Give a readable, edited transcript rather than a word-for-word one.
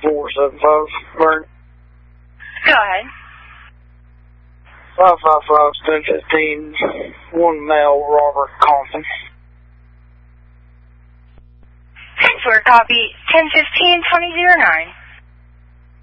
475, Burn. Go ahead. 555-1015, one male, Robert Compton. Thanks for a copy, 1015-2009.